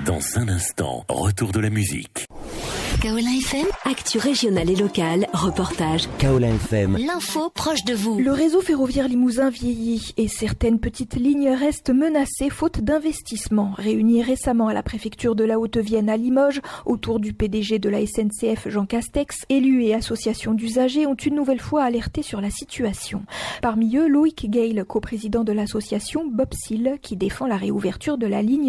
Dans un instant, retour de la musique. Kaola FM, actu régionale et locale, reportage. Kaola FM, l'info proche de vous. Le réseau ferroviaire limousin vieillit et certaines petites lignes restent menacées faute d'investissement. Réunis récemment à la préfecture de la Haute-Vienne à Limoges, autour du PDG de la SNCF Jean Castex, élus et associations d'usagers ont une nouvelle fois alerté sur la situation. Parmi eux, Loïc Gale, coprésident de l'association Bobsil, qui défend la réouverture de la ligne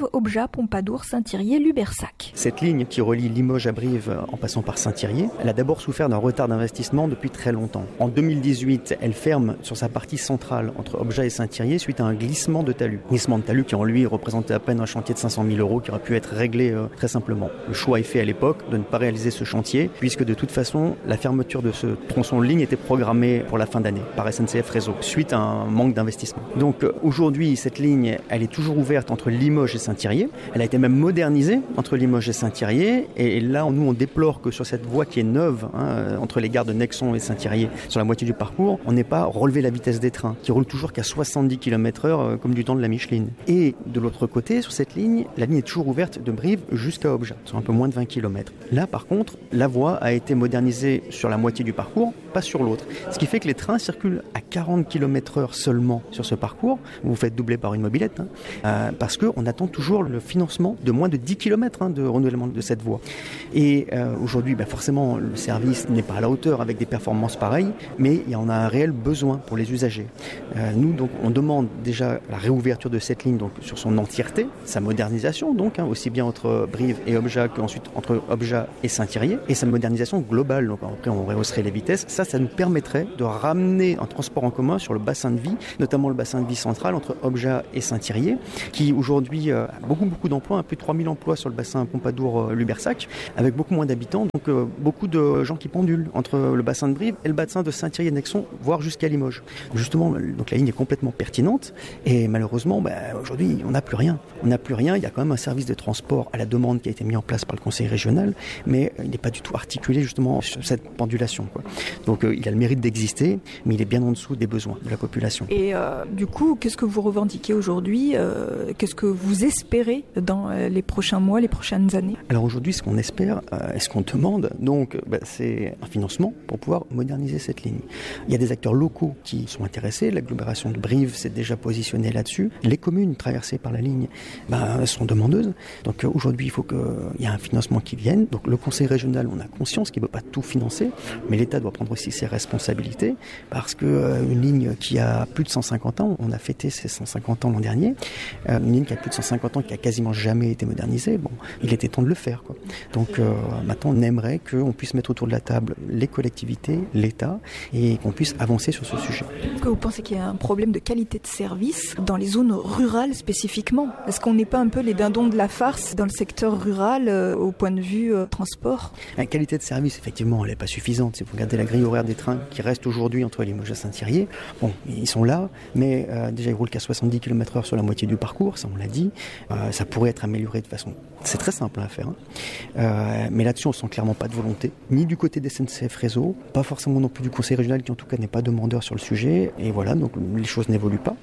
Brive-Obja-Pompadour-Saint-Thirier-Lubersac. Cette ligne qui relie Limoges à Brive en passant par Saint-Thirier, elle a d'abord souffert d'un retard d'investissement depuis très longtemps. En 2018, elle ferme sur sa partie centrale entre Obja et Saint-Thirier suite à un glissement de talus. Glissement de talus qui en lui représentait à peine un chantier de 500 000 € qui aurait pu être réglé très simplement. Le choix est fait à l'époque de ne pas réaliser ce chantier puisque de toute façon la fermeture de ce tronçon de ligne était programmée pour la fin d'année par SNCF Réseau suite à un manque d'investissement. Donc aujourd'hui cette ligne elle est toujours ouverte entre Limoges et Saint-Thirier. Elle a été même modernisée entre Limoges et Saint-Thirier et là nous on déplore que sur cette voie qui est neuve entre les gares de Nexon et Saint-Thirier sur la moitié du parcours, on n'ait pas relevé la vitesse des trains qui roulent toujours qu'à 70 km/h comme du temps de la Micheline. Et de l'autre côté sur cette ligne, la ligne est toujours ouverte de Brive jusqu'à Obja, sur un peu moins de 20 km. Là par contre, la voie a été modernisée sur la moitié du parcours, pas sur l'autre. Ce qui fait que les trains circulent à 40 km/h seulement sur ce parcours. Vous vous faites doubler par une mobilette parce qu'on attend toujours le financement de moins de 10 km de renouvellement de cette voie. Et aujourd'hui, forcément, le service n'est pas à la hauteur avec des performances pareilles, mais il y en a un réel besoin pour les usagers. Nous, donc, on demande déjà la réouverture de cette ligne donc, sur son entièreté, sa modernisation, donc, aussi bien entre Brive et Obja qu'ensuite entre Obja et Saint-Thirier, et sa modernisation globale. Donc après, on rehausserait les vitesses. Ça nous permettrait de ramener un transport en commun sur le bassin de vie, notamment le bassin de vie central entre Obja et Saint-Thirier, qui aujourd'hui a beaucoup d'emplois, plus de 3000 emplois sur le bassin Pompadour-Lubersac, avec beaucoup moins d'habitants, donc beaucoup de gens qui pendulent entre le bassin de Brive et le bassin de Saint-Thirier-Nexon, voire jusqu'à Limoges. Justement, donc la ligne est complètement pertinente et malheureusement, aujourd'hui, on n'a plus rien. Il y a quand même un service de transport à la demande qui a été mis en place par le conseil régional, mais il n'est pas du tout articulé justement sur cette pendulation. Donc il a le mérite d'exister, mais il est bien en dessous des besoins de la population. Et du coup, qu'est-ce que vous revendiquez aujourd'hui ? Qu'est-ce que vous espérez dans les prochains mois, les prochaines années ? Alors aujourd'hui, ce qu'on espère et ce qu'on demande, donc, c'est un financement pour pouvoir moderniser cette ligne. Il y a des acteurs locaux qui sont intéressés. L'agglomération de Brive s'est déjà positionnée là-dessus. Les communes traversées par la ligne sont demandeuses. Donc aujourd'hui, il faut qu'il y ait un financement qui vienne. Donc le conseil régional, on a conscience qu'il ne peut pas tout financer, mais l'État doit prendre aussi ses responsabilités parce qu'une ligne qui a plus de 150 ans, on a fêté ses 150 ans l'an dernier, une ligne qui a plus de 150 ans, qui a quasiment jamais été modernisée, il était temps de le faire. Donc maintenant, on aimerait qu'on puisse mettre autour de la table les collectivités, l'État, et qu'on puisse avancer sur ce sujet. Est-ce que vous pensez qu'il y a un problème de qualité de service dans les zones rurales spécifiquement ? Est-ce qu'on n'est pas un peu les dindons de la farce dans le secteur rural au point de vue transport ? La qualité de service, effectivement, elle n'est pas suffisante. Si vous regardez la grille horaire des trains qui restent aujourd'hui entre Limoges et Saint-Thirier, ils sont là, mais déjà ils roulent qu'à 70 km/h sur la moitié du parcours, ça on l'a dit. Ça pourrait être amélioré de façon... C'est très simple à faire. Mais là-dessus, on ne sent clairement pas de volonté, ni du côté des SNCF Réseau, pas forcément non plus du conseil régional qui en tout cas n'est pas demandeur sur le sujet. Et voilà, donc les choses n'évoluent pas.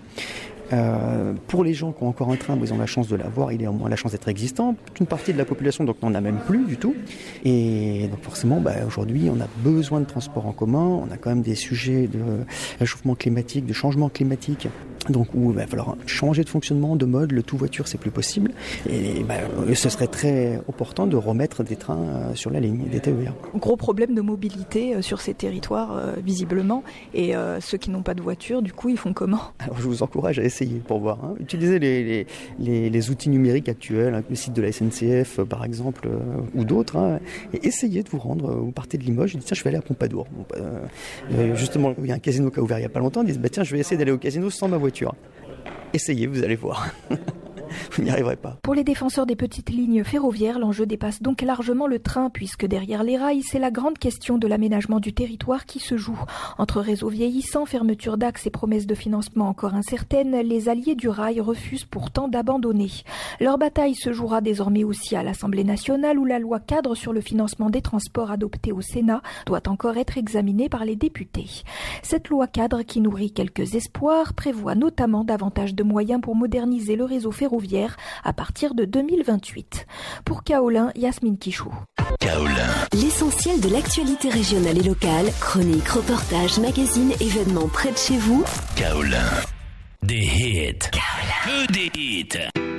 Pour les gens qui ont encore un train, ils ont la chance de l'avoir, il a au moins la chance d'être existant. Toute une partie de la population donc n'en a même plus du tout. Et donc forcément, aujourd'hui, on a besoin de transport en commun. On a quand même des sujets de réchauffement climatique, de changement climatique. Donc où il va falloir changer de fonctionnement, de mode, le tout voiture, c'est plus possible. Et ce serait très opportun de remettre des trains sur la ligne, des TER. Gros problème de mobilité sur ces territoires, visiblement. Et ceux qui n'ont pas de voiture, du coup, ils font comment ? Alors je vous encourage à essayer pour voir. Utilisez les outils numériques actuels, le site de la SNCF par exemple, ou d'autres, et essayez de vous rendre. Vous partez de Limoges, vous dites tiens, je vais aller à Pompadour. Justement, il y a un casino qui a ouvert il n'y a pas longtemps, ils disent tiens, je vais essayer d'aller au casino sans ma voiture. Essayez, vous allez voir. Vous n'y arriverez pas. Pour les défenseurs des petites lignes ferroviaires, l'enjeu dépasse donc largement le train, puisque derrière les rails, c'est la grande question de l'aménagement du territoire qui se joue. Entre réseaux vieillissants, fermeture d'axes et promesses de financement encore incertaines, les alliés du rail refusent pourtant d'abandonner. Leur bataille se jouera désormais aussi à l'Assemblée nationale, où la loi cadre sur le financement des transports adoptée au Sénat doit encore être examinée par les députés. Cette loi cadre, qui nourrit quelques espoirs, prévoit notamment davantage de moyens pour moderniser le réseau ferroviaire ferroviaire à partir de 2028. Pour Kaolin, Yasmine Kichou. Kaolin. L'essentiel de l'actualité régionale et locale, chroniques, reportages, magazines, événements près de chez vous. Kaolin. Des hits. Kaolin. Que des hits.